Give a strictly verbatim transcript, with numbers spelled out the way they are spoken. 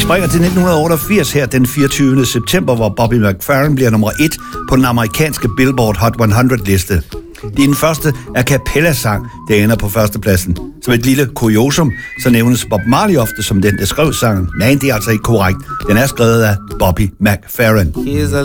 springer til nitten otteogfirs her den fireogtyvende september, hvor Bobby McFerrin bliver nummer et på den amerikanske Billboard Hot hundrede-liste. Det er den første a cappella-sang, der ender på førstepladsen. Som et lille kuriosum, så nævnes Bob Marley ofte som den, der skrev sangen, men det er altså ikke korrekt. Den er skrevet af Bobby McFerrin.